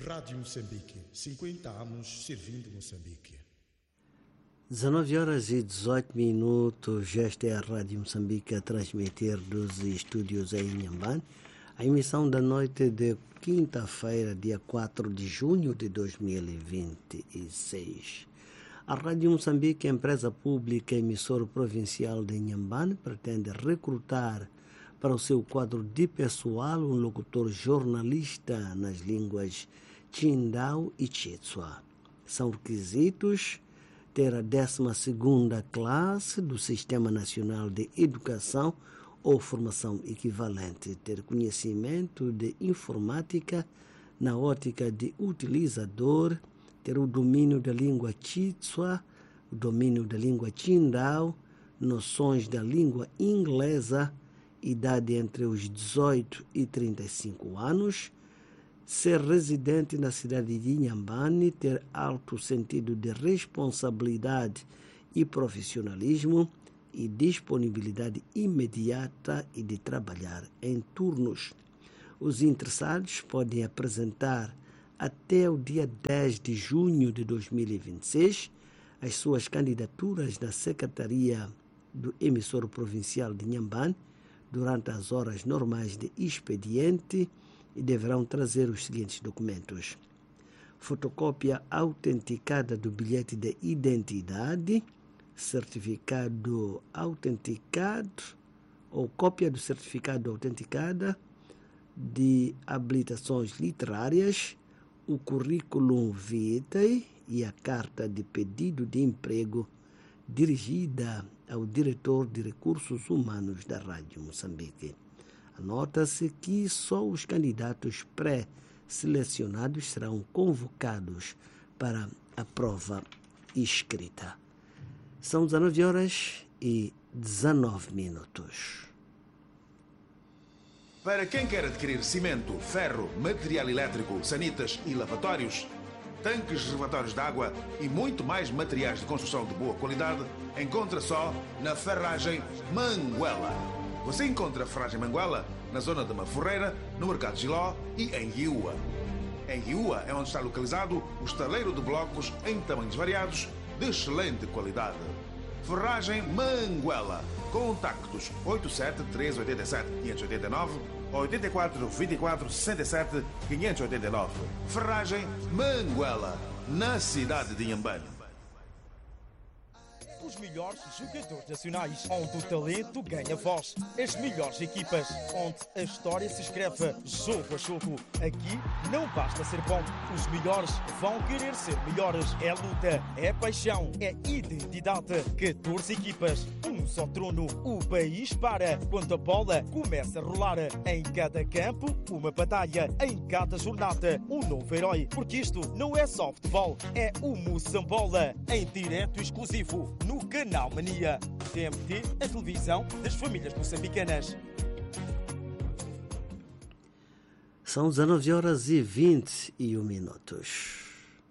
Rádio Moçambique, 50 anos servindo Moçambique. 19 horas e 18 minutos, esta é a Rádio Moçambique a transmitir dos estúdios em Inhambane. A emissão da noite de quinta-feira, dia 4 de junho de 2026. A Rádio Moçambique, empresa pública emissora provincial de Inhambane, pretende recrutar para o seu quadro de pessoal um locutor jornalista nas línguas Tchindau e Chitswa. São requisitos ter a 12ª classe do Sistema Nacional de Educação ou formação equivalente, ter conhecimento de informática na ótica de utilizador, ter o domínio da língua Chitswa, o domínio da língua Tchindau, noções da língua inglesa, idade entre os 18 e 35 anos, ser residente na cidade de Inhambane, ter alto sentido de responsabilidade e profissionalismo e disponibilidade imediata e de trabalhar em turnos. Os interessados podem apresentar até o dia 10 de junho de 2026 as suas candidaturas na Secretaria do Emissor Provincial de Inhambane durante as horas normais de expediente e deverão trazer os seguintes documentos: fotocópia autenticada do bilhete de identidade, certificado autenticado ou cópia do certificado autenticada de habilitações literárias, o currículo vitae e a carta de pedido de emprego dirigida ao diretor de Recursos Humanos da Rádio Moçambique. Anota-se que só os candidatos pré-selecionados serão convocados para a prova escrita. São 19 horas e 19 minutos. Para quem quer adquirir cimento, ferro, material elétrico, sanitas e lavatórios, tanques reservatórios de água e muito mais materiais de construção de boa qualidade, encontra só na Ferragem Manguela. Você encontra a Ferragem Manguela na zona de Maforreira, no Mercado Giló e em Hiúa. Em Hiúa é onde está localizado o estaleiro de blocos em tamanhos variados de excelente qualidade. Ferragem Manguela. Contactos 87 387 589 84 24 67 589. Ferragem Manguela, na cidade de Inhambane. Os melhores jogadores nacionais, onde o talento ganha voz. As melhores equipas, onde a história se escreve jogo a jogo. Aqui não basta ser bom, os melhores vão querer ser melhores. É luta, é paixão, é identidade. 14 equipas, um só trono. O país para quando a bola começa a rolar. Em cada campo, uma batalha. Em cada jornada, um novo herói. Porque isto não é só futebol, é o Moçambola. Em direto exclusivo, no Canal Mania. TMT, a televisão das famílias moçambicanas. São 19 horas e 21 minutos.